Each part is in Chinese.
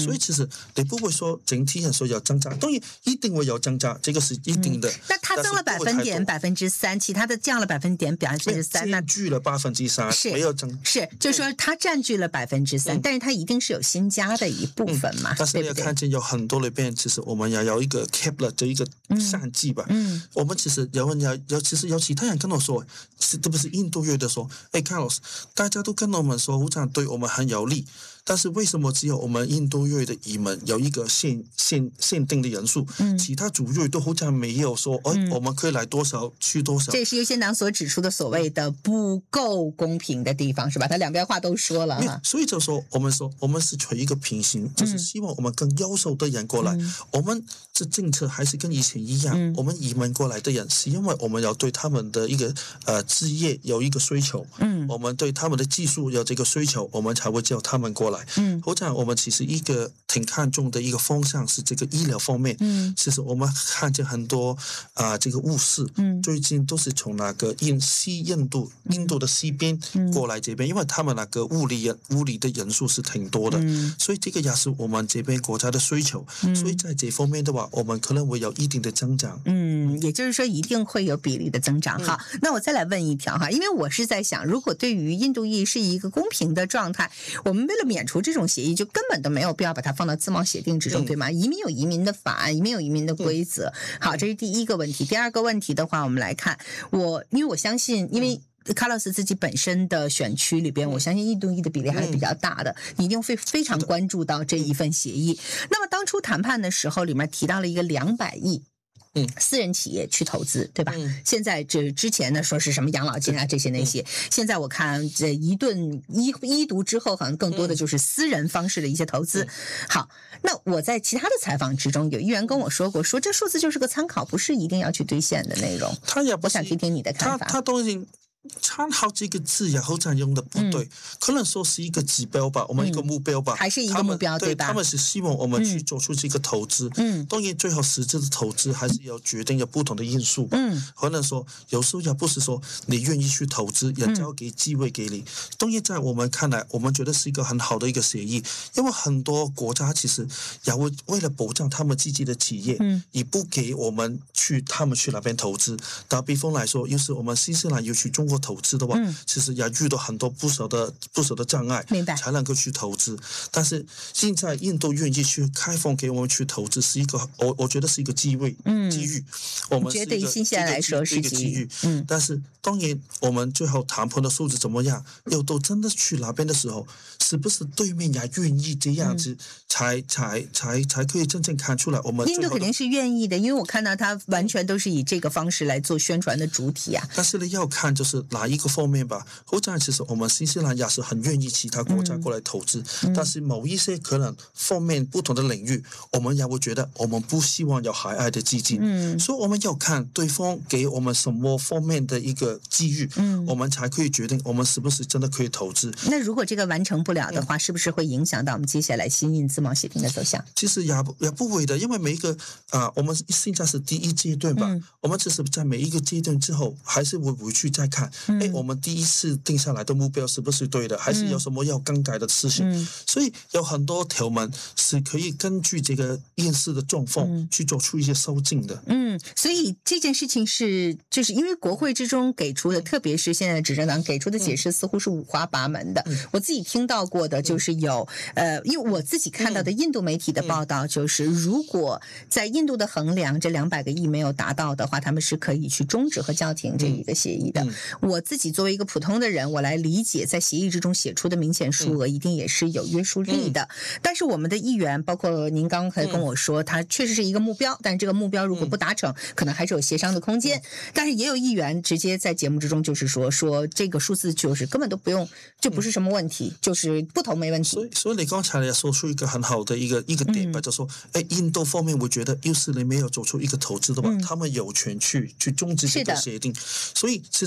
所以其实你不会说整体上说有增加，当然一定会有增加，这个是一定的。 那它增了百分点3%，其他的降了3%，那占据了3%，没有增， 是，就是说它占据了3%，但是它一定是有新加的一部分嘛， 但是你要看见有很多里边，其实我们要有一个 cap 了的一个上限吧。我们其实其实有其他人跟我说，特别是印度裔的说，哎 ，Carlos， 大家都跟我们说，好像对我们很有利。但是为什么只有我们印度裔的移民有一个限定的人数，其他族裔都好像没有说，我们可以来多少去多少。 这也是优先党所指出的所谓的不够公平的地方，是吧？他两边话都说了哈。 所以就说我们是取一个平行，就是希望我们更优秀的人过来。我们这政策还是跟以前一样，我们移民过来的人是因为我们要对他们的一个职业有一个需求，我们对他们的技术有这个需求，我们才会叫他们过来。好像我们其实一个挺看重的一个方向是这个医疗方面。其实我们看见很多这个护士，最近都是从那个印度的西边过来这边，因为他们那个物理的人数是挺多的，所以这个也是我们这边国家的需求。所以在这方面的话，我们可能会有一定的增长。 也就是说一定会有比例的增长。好，那我再来问一条哈，因为我是在想，如果对于印度裔是一个公平的状态，我们为了免除这种协议，就根本都没有必要把它放到自贸协定之中，对吗？移民有移民的法案，移民有移民的规则。好，这是第一个问题。第二个问题的话，我们来看，因为我相信，因为卡洛斯自己本身的选区里边，我相信印度裔的比例还是比较大的，你一定会非常关注到这一份协议。那么当初谈判的时候，里面提到了一个200亿。私人企业去投资，对吧？现在之前呢说是什么养老金啊这些那些，现在我看这一顿一读之后，好像更多的就是私人方式的一些投资。好，那我在其他的采访之中，有议员跟我说过，说这数字就是个参考，不是一定要去兑现的内容。我想听听你的看法。 他都已经参考这个字也好像用的不对，可能说是一个指标吧，我们一个目标吧， 还是一个目标，对吧？ 他们是希望我们去做出这个投资，当然最后实质的投资还是要决定有不同的因素，可能说有时候也不是说你愿意去投资，也交给机会给你。当然在我们看来，我们觉得是一个很好的一个协议，因为很多国家其实也会为了保障他们自己的企业，也不给他们去那边投资。打比方来说，要是我们新西兰要去中国投资的话，其实也遇到很多不少的障碍，才能够去投资。但是现在印度愿意去开放给我们去投资，是一个我觉得是一个机遇。我们觉得对新西兰来说是一个机遇。 但是当然，我们最后谈判的数字怎么样，要都真的去那边的时候，是不是对面也愿意这样子，才可以真正看出来我们。 印度肯定是愿意的，因为我看到他完全都是以这个方式来做宣传的主体啊。 但是呢，要看就是哪一个方面吧。好像其实我们新西兰也是很愿意其他国家过来投资，但是某一些可能方面不同的领域，我们也会觉得我们不希望有海外的基金，所以我们要看对方给我们什么方面的一个机遇，我们才可以决定我们是不是真的可以投资。 那如果这个完成不了的话，是不是会影响到我们接下来新印自贸协定的走向？ 其实也不会的，因为每一个我们现在是第一阶段吧，我们只是在每一个阶段之后，还是会回去再看，我们第一次定下来的目标是不是对的，还是有什么要更改的事情，所以有很多条文是可以根据这个验市的状况去做出一些修正的。 所以这件事情就是因为国会之中给出的，特别是现在执政党给出的解释似乎是五花八门的。我自己听到过的就是有因为我自己看到的印度媒体的报道，就是如果在印度的衡量这200个亿没有达到的话，他们是可以去终止和叫停这一个协议的。我自己作为一个普通的人，我来理解在协议之中写出的明显数额一定也是有约束力的。但是我们的议员，包括您刚才跟我说，它确实是一个目标，但是这个目标如果不达成，可能还是有协商的空间。但是也有议员直接在节目之中就是说这个数字就是根本都不用，就不是什么问题，就是不投没问题。 所以你刚才也说出一个很好的一个点吧，就说印度方面我觉得要是你没有做出一个投资的话，他们有权去终止这个协定。所以其实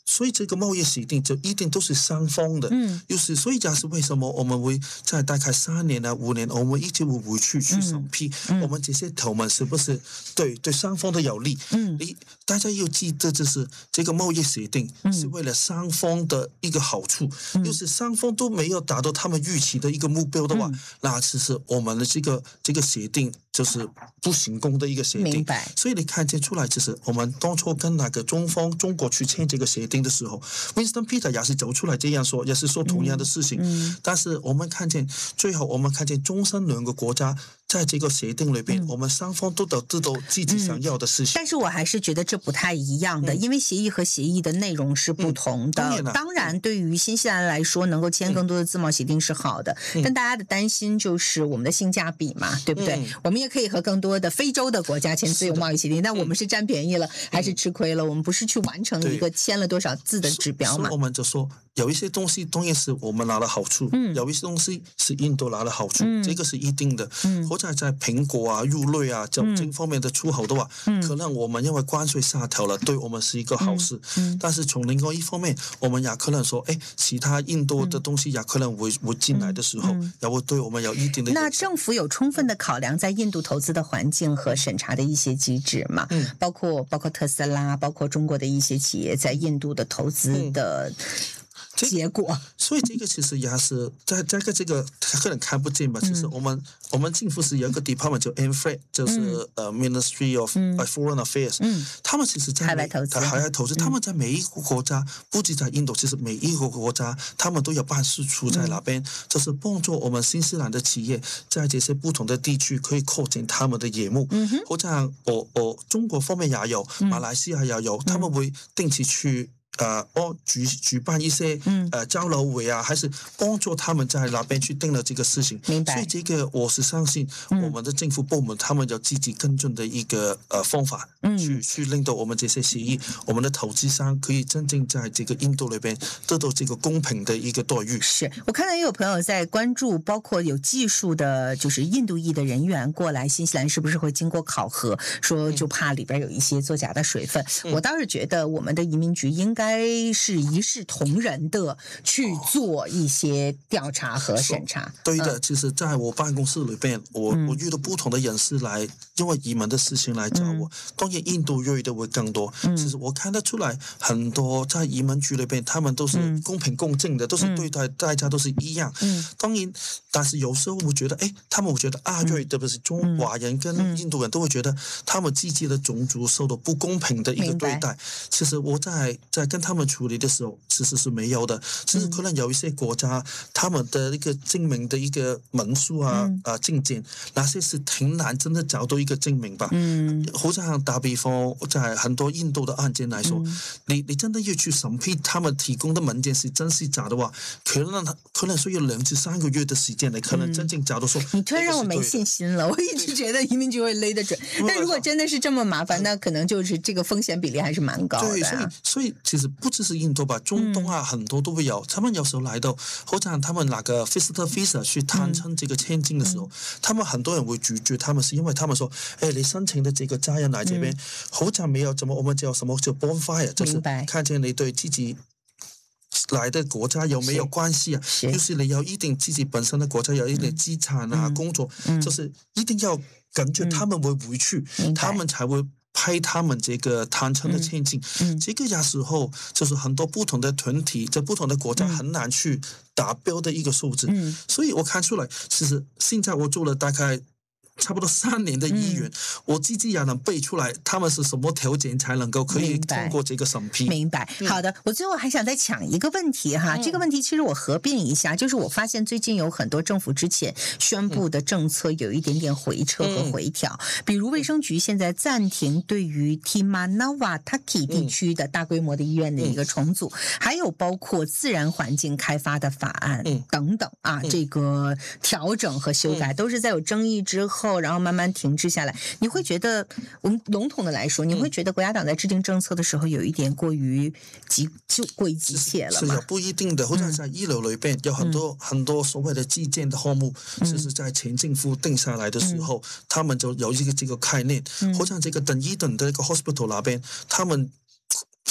所以这个贸易协定就一定都是双方的，所以这是为什么我们会在大概3年啊5年，我们一直会回去审批，我们这些条文是不是对双方都有利？大家要记得，就是这个贸易协定是为了双方的一个好处，就是双方都没有达到他们预期的一个目标的话，那其实我们的这个协定就是不成功的一个协定。所以你看见出来，就是我们当初跟那个中国去签这个协定的时候 ，Winston Peter 也是走出来这样说，也是说同样的事情。但是我们看见最后，我们看见中山2个国家在这个协定里边，我们双方都得到自己想要的事情。 但是我还是觉得这不太一样的，因为协议和协议的内容是不同的。当然，对于新西兰来说，能够签更多的自贸协定是好的，但大家的担心就是我们的性价比嘛，对不对？我们也可以和更多的非洲的国家签自由贸易协定，但我们是占便宜了还是吃亏了？我们不是去完成一个签了多少字的指标嘛？ 所以我们就说，有一些东西当然是我们拿了好处，有一些东西是印度拿了好处，这个是一定的。或者在苹果啊、肉类啊、酒精方面的出口的话，可能我们因为关税下调了，对我们是一个好事。但是从另外一方面，我们也可能说，其他印度的东西也可能会进来的时候，也会对我们有一定的影响。 那政府有充分的考量在印度投资的环境和审查的一些机制嘛？包括特斯拉，包括中国的一些企业在印度的投资的结果。 所以这个其实也是在这个可能看不见吧。其实我们政府是有一个 department 叫 MFRED， 就是Ministry of Foreign Affairs，他们其实在海外投资，他们在每一个国家，不仅在印度，其实每一个国家他们都有办事处在那边，就是帮助我们新西兰的企业在这些不同的地区可以扩展他们的业务。好像中国方面也有，马来西亚也有，他们会定期去举办一些交流会啊，还是帮助他们在那边去定了这个事情。 明白。 所以这个我是相信我们的政府部门他们有积极跟进的一个方法，去令到我们这些协议，我们的投资商可以真正在这个印度那边得到这个公平的一个待遇。 是我看到也有朋友在关注，包括有技术的，就是印度裔的人员过来新西兰是不是会经过考核，说就怕里边有一些作假的水分。我倒是觉得我们的移民局应该是一视同仁的去做一些调查和审查。 对的，其实在我办公室里边，我遇到不同的人士来因为移民的事情来找我，当然印度裔的会更多。其实我看得出来，很多在移民局里边，他们都是公平公正的，都是对待大家都是一样。当然，但是有时候我觉得，他们会觉得亚裔特别是中华人跟印度人都会觉得他们自己的种族受到不公平的一个对待。其实我在跟他们处理的时候，其实是没有的。其实可能有一些国家，他们的一个证明的一个文书证件，那些是挺难真的找到一个证明吧。好像打比方，在很多印度的案件来说，你真的要去审批他们提供的文件是真是假的话，可能需要2至3个月的时间，你可能真正找到说。 你突然让我没信心了，我一直觉得移民局会勒得准，但如果真的是这么麻烦，那可能就是这个风险比例还是蛮高的。 对，所以其实不只是印度吧，中东啊，很多都会有。他们有时候来到，好像他们那个 visitor visa 去谈成这个签证的时候，他们很多人会拒绝他们，是因为他们说，你申请的这个家人来这边，好像没有怎么我们叫什么叫 bonfire， 就是看见你对自己来的国家有没有关系啊？就是你有一定自己本身的国家有一点资产啊，工作，就是一定要感觉他们会回去，他们才会拍他们这个谈成的签证。这个有时候就是很多不同的团体在不同的国家很难去达标的一个数字。所以我看出来，其实现在我做了大概差不多3年的议员，我自己也能背出来他们是什么条件才能够可以通过这个审批。 明白。好的，我最后还想再抢一个问题哈，这个问题其实我合并一下，就是我发现最近有很多政府之前宣布的政策有一点点回撤和回调，比如卫生局现在暂停对于 Timanawataki 地区的大规模的医院的一个重组，还有包括自然环境开发的法案等等啊，这个调整和修改都是在有争议之后然后慢慢停滞下来。你会觉得，我们笼统的来说，你会觉得国家党在制定政策的时候有一点过于急切了吗？ 是有不一定的，或者在医疗里边有很多所谓的基建的项目，就是在前政府定下来的时候，他们就有这个概念，好像这个等医等的一个 hospital 那边，他们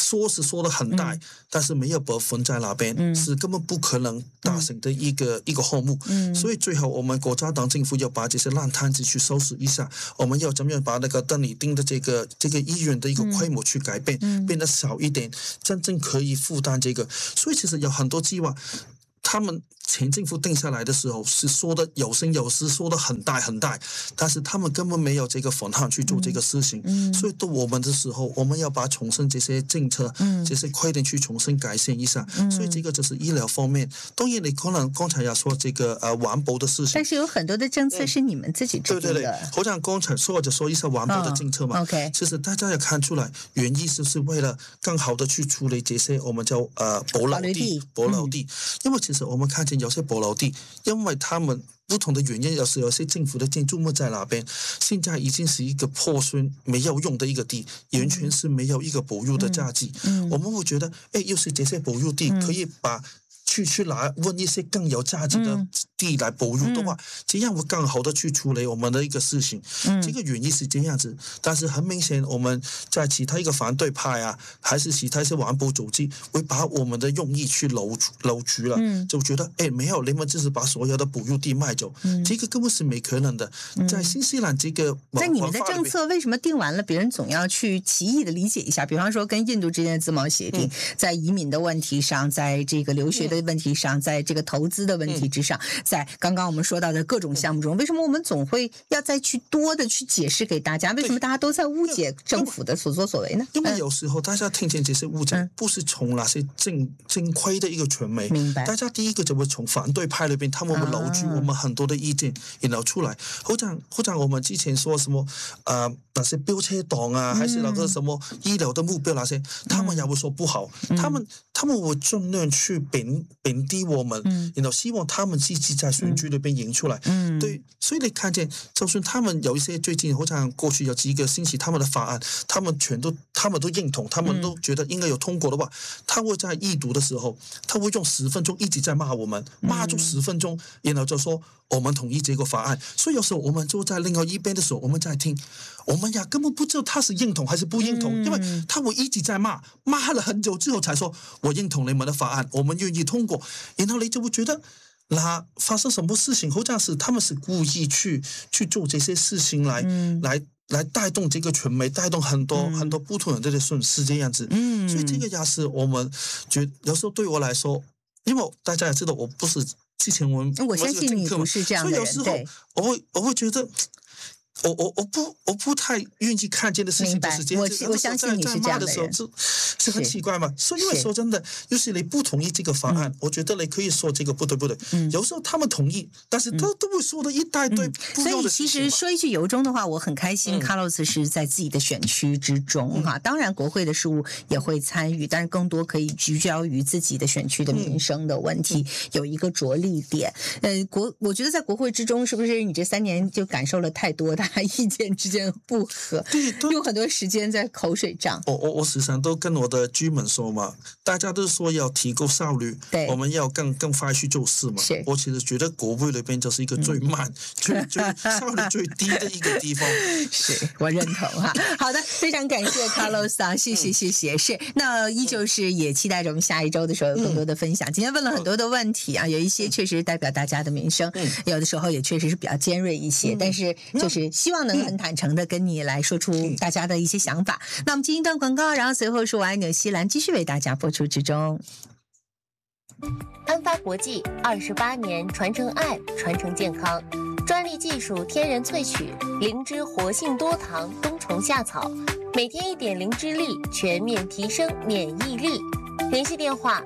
说是说的很大，但是没有部分在那边，是根本不可能达成的一个项目。所以最后我们国家党政府要把这些烂摊子去收拾一下，我们要怎么样把那个邓丽丁的这个医院的一个规模去改变，变得小一点，真正可以负担这个。所以其实有很多计划，他们前政府定下来的时候是说的有声有势，说的很大很大，但是他们根本没有这个方向去做这个事情。所以到我们的时候，我们要把重新这些政策、这些规定去重新改善一下。所以这个就是医疗方面。当然，你可能刚才也说这个环保的事情， 但是有很多的政策是你们自己制定的。 对，好像刚才说就说一下环保的政策嘛。 OK， 其实大家也看出来，原意是为了更好的去处理这些我们叫保留地，因为其实我们看见有些保留地，因为他们不同的原因，有些政府的建筑物在那边，现在已经是一个破损没有用的一个地，完全是没有一个保育的价值。我们会觉得，又是这些保育地可以把去拿问一些更有价值的地来保育的话，这样会更好的去处理我们的一个事情。这个原因是这样子，但是很明显我们在其他一个反对派啊，还是其他一些环保组织会把我们的用意去扭曲了，就觉得没有，你们就是把所有的保育地卖走，这个根本是没可能的。在新西兰这个那你们的政策为什么定完了，别人总要去奇异的理解一下？比方说跟印度之间的自贸协定，在移民的问题上，在这个留学的问题上，在这个投资的问题之上，在刚刚我们说到的各种项目中，为什么我们总会要再去多的去解释给大家？为什么大家都在误解政府的所作所为呢？ 因为有时候大家听见这些误解，不是从那些正规的一个传媒， 明白？ 大家第一个就会从反对派那边，他们会扭曲我们很多的意见，然后出来。好像我们之前说什么那些飙车党啊，还是那个什么医疗的目标那些，他们也会说不好，他们会尽量去贬低我们，然后希望他们自己在选举那边赢出来。对，所以你看见，就算他们有一些最近好像过去有几个星期他们的法案，他们都认同，他们都觉得应该有通过的话，他会在议读的时候，他会用10分钟一直在骂我们，骂足10分钟，然后就说我们同意这个法案。所以有时候我们坐在另外一边的时候，我们在听，我们呀根本不知道他是认同还是不认同，因为他会一直在骂了很久之后才说我认同你们的法案，我们愿意通过，然后你就会觉得那发生什么事情，好像是他们是故意去做这些事情来带动这个传媒，带动很多不同的损失这样子。所以这个也是我们觉得有时候对我来说，因为大家也知道我不是之前我相信你不是这样的人， 所以有时候我会觉得。我不太愿意看见的事情就是这样子。 我相信你是这样的人， 是很奇怪嘛。所以因为说真的，要是你不同意这个方案，我觉得你可以说这个不对。有时候他们同意，但是都会说的一大堆不用的事情。 所以其实说一句由衷的话，我很开心，Carlos 是在自己的选区之中哈。当然国会的事务也会参与，但是更多可以聚焦于自己的选区的民生的问题，有一个着力点。我觉得在国会之中，是不是你这3年就感受了太多的意见之间不合，用很多时间在口水仗。 我时常都跟我的居民说嘛，大家都说要提高效率，我们要更快去做事嘛。我其实觉得国会里边就是一个最慢、最效率最低的一个地方。 是我认同哈。好的，非常感谢 Carlos 啊，谢谢。是，那依旧是也期待着我们下一周的时候有更多的分享。今天问了很多的问题啊，有一些确实代表大家的民生，有的时候也确实是比较尖锐一些，但是就是希望能很坦诚的跟你来说出大家的一些想法。那我们进一段广告，然后随后是我爱纽西兰继续为大家播出之中。 安发国际28年传承爱，传承健康，专利技术天然萃取灵芝活性多糖冬虫夏草，每天1点灵芝粒，全面提升免疫力。联系电话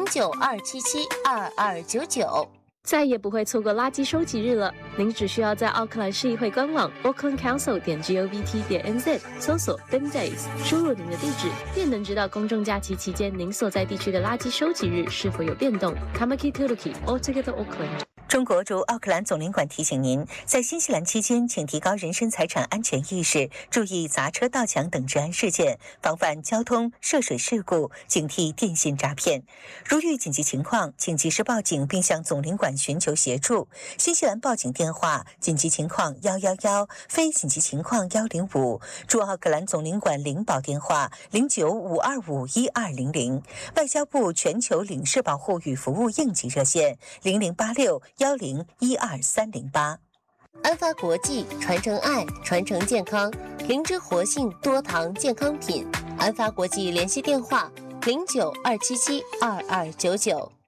092772299。 再也不会错过垃圾收集日了。您只需要在奥克兰市议会官网 aucklandcouncil.govt.nz 搜索 Bin Days， 输入您的地址，便能知道公众假期期间您所在地区的垃圾收集日是否有变动。Kamaki Tuluki Altogether Auckland。 中国驻奥克兰总领馆提醒您，在新西兰期间，请提高人身财产安全意识，注意砸车、盗抢等治安事件，防范交通涉水事故，警惕电信诈骗。如遇紧急情况，请及时报警并向总领馆寻求协助。新西兰报警电话：紧急情况111，非紧急情况105。驻奥克兰总领馆领保电话0952512200。外交部全球领事保护与服务应急热线0086101238。 安发国际传承爱，传承健康，灵芝活性多糖健康品。安发国际联系电话：0927722299。